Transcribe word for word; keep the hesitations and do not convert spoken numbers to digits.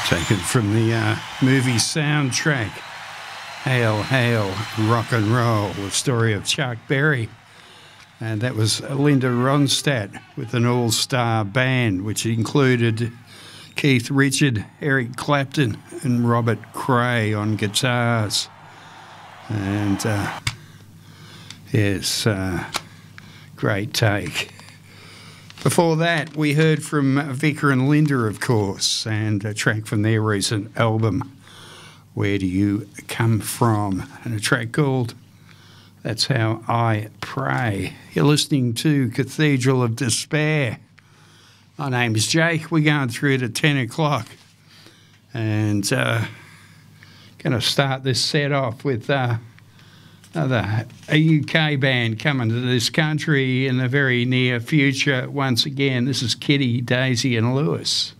Taken from the uh, movie soundtrack, Hail, Hail, Rock and Roll, the story of Chuck Berry. And that was Linda Ronstadt with an all-star band, which included Keith Richard, Eric Clapton, and Robert Cray on guitars. And, uh, yes, uh, great take. Before that, we heard from Vicar and Linda, of course, and a track from their recent album, Where Do You Come From? And a track called That's How I Pray. You're listening to Cathedral of Despair. My name is Jake. We're going through to ten o'clock. And uh, going to start this set off with uh, another a U K band coming to this country in the very near future. Once again, this is Kitty, Daisy and Lewis.